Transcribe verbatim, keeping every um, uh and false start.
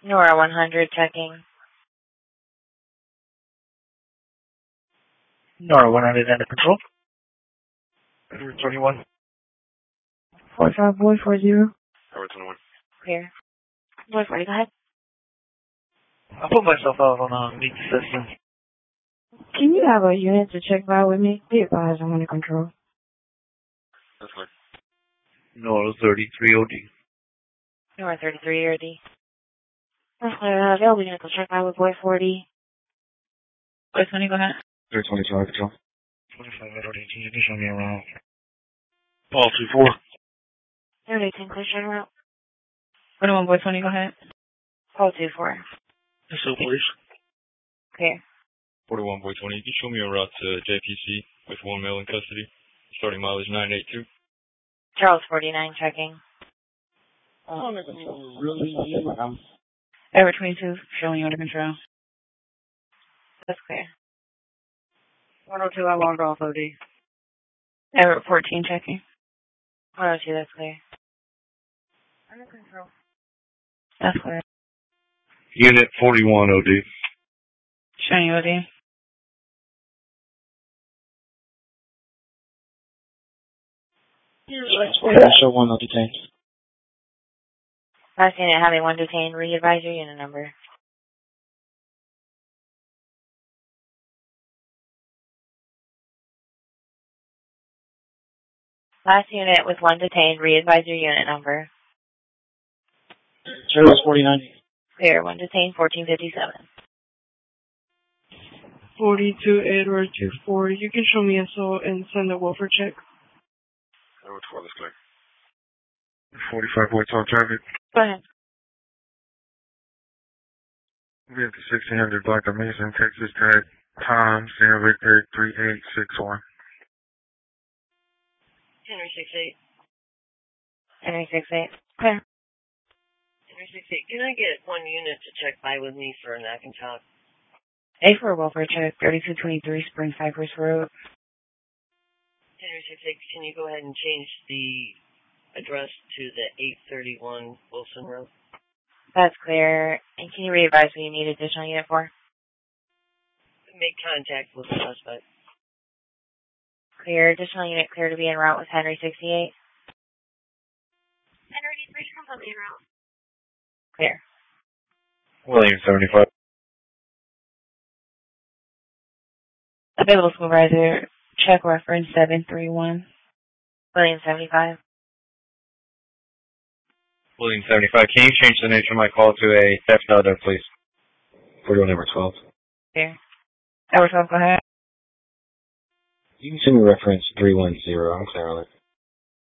Nora one hundred checking. Nora one hundred under control. Edward twenty-one. forty-five boy four zero. Edward twenty-one. Clear. Boy forty, go ahead. I'll put myself out on uh, meet the system. Can you have a unit to check by with me? Be advised, I'm under control. That's clear. Nora thirty-three O D. Nora thirty-three O D. That's clear. Uh, available unit to check by with boy forty. Boy twenty, go ahead. Edward twenty-five, control. twenty-five Edward eighteen, you can show me around. Paul two four. Edward eighteen, clear shuttle route. twenty-one boy twenty, go ahead. Paul two four. Yes, so please. Clear. forty-one boy twenty, you can show me a route to J P C with one male in custody. Starting mileage nine eight two. Charles forty-nine checking. Oh, really? Edward twenty-two, showing you under control. That's clear. one oh two, I logged off O D. Edward fourteen checking. one oh two, that's clear. Under control. That's clear. Unit forty-one O D. Showing you O D. Show one O detained. Last unit having one detained. Re-advise your unit number. Last unit with one detained. Re-advise your unit number. Charles forty-nine. Clear. One detained. fourteen fifty-seven. forty-two Edward two four. You can show me S O and send a welfare check. Edward twelve, that's clear. forty-five boy twelve traffic. Go ahead. We have the sixteen hundred block of Mason, Texas tag. Tom, Sierra Victor three eight six one. Henry six eight. Henry six eight. Clear. Henry six eight. Can I get one unit to check by with me for an Akintalk? A for a welfare check. thirty-two twenty-three Spring Cypress Road. Henry six eight, can you go ahead and change the address to the eight thirty-one Wilson Road? That's clear. And can you re-advise what you need additional unit for? Make contact with the suspect. Clear. Additional unit clear to be en route with Henry sixty-eight. Henry three, completely en route. Clear. William seventy-five. Available supervisor, check reference seven three one. William seventy-five. William seventy-five, can you change the nature of my call to a theft order, please? forty-one Edward twelve. Clear. Edward twelve, go ahead. You can send me reference three one zero. I'm clear on it.